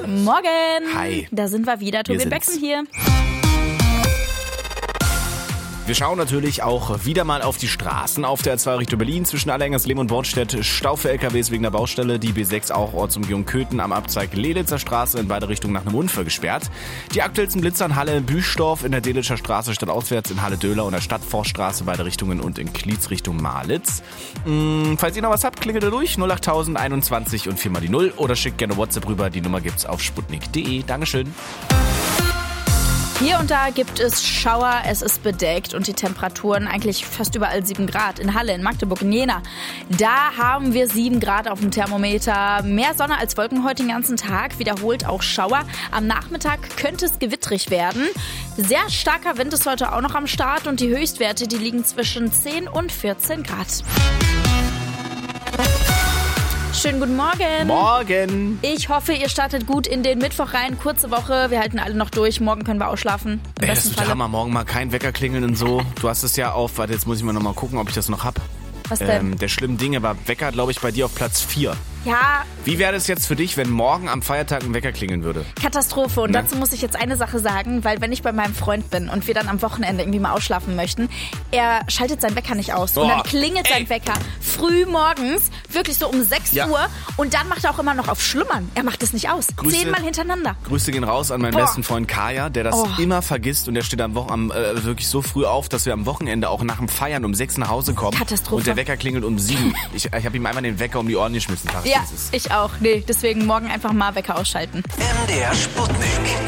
Morgen. Hi. Da sind wir wieder. Tobi Becksen hier. Wir schauen natürlich auch wieder mal auf die Straßen. Auf der A2 Richtung Berlin zwischen Allerhengerslehm und Bornstedt Stau für LKWs wegen der Baustelle. Die B6 auch Ortsumgehung Köthen am Abzweig Lelitzer Straße in beide Richtungen nach einem Unfall gesperrt. Die aktuellsten Blitzer in Halle Büstorf, in der Delitscher Straße stadtauswärts, in Halle-Döhler und der Stadtforststraße beide Richtungen und in Klietz Richtung Malitz. Falls ihr noch was habt, klingelt ihr durch 08000 21 und 4 mal die 0 oder schickt gerne WhatsApp rüber. Die Nummer gibt's auf sputnik.de. Dankeschön. Hier und da gibt es Schauer, es ist bedeckt und die Temperaturen eigentlich fast überall 7 Grad. In Halle, in Magdeburg, in Jena. Da haben wir 7 Grad auf dem Thermometer. Mehr Sonne als Wolken heute den ganzen Tag. Wiederholt auch Schauer. Am Nachmittag könnte es gewittrig werden. Sehr starker Wind ist heute auch noch am Start und die Höchstwerte, die liegen zwischen 10 und 14 Grad. Schönen guten Morgen. Morgen. Ich hoffe, ihr startet gut in den Mittwoch rein. Kurze Woche, wir halten alle noch durch. Morgen können wir ausschlafen. Das wird der Hammer. Morgen mal kein Wecker klingeln und so. Du hast es ja auf, warte, jetzt muss ich mal nochmal gucken, ob ich das noch hab. Was denn? Der schlimmen Dinge war Wecker, glaube ich, bei dir auf Platz 4. Ja. Wie wäre das jetzt für dich, wenn morgen am Feiertag ein Wecker klingeln würde? Katastrophe. Und dazu muss ich jetzt eine Sache sagen, weil wenn ich bei meinem Freund bin und wir dann am Wochenende irgendwie mal ausschlafen möchten, er schaltet seinen Wecker nicht aus. Und dann klingelt sein Wecker früh morgens, wirklich so um 6 Uhr. Und dann macht er auch immer noch auf Schlummern. Er macht es nicht aus. 10-mal hintereinander. Grüße gehen raus an meinen besten Freund Kaya, der das immer vergisst. Und der steht wirklich so früh auf, dass wir am Wochenende auch nach dem Feiern um 6 nach Hause kommen. Katastrophe. Und der Wecker klingelt um 7. Ich habe ihm einmal den Wecker um die Ohren geschmissen. Ja, ich auch. Nee, deswegen morgen einfach mal Wecker ausschalten. MDR Sputnik.